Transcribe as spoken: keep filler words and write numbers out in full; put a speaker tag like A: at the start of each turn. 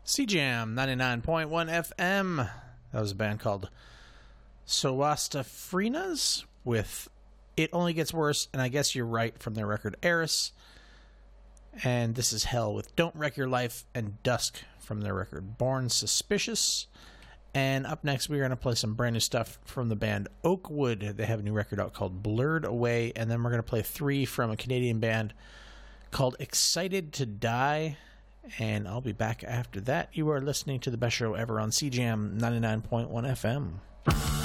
A: C Jam ninety-nine point one F M. That was a band called Sowastafrinas with It Only Gets Worse, and I guess you're right, from their record Eris. And this is Hell with Don't Wreck Your Life and Dusk from their record Born Suspicious. And up next, we're going to play some brand new stuff from the band Oakwood. They have a new record out called Blurred Away. And then we're going to play three from a Canadian band called Excited to Die. And I'll be back after that. You are listening to the best show ever on C Jam ninety-nine point one F M.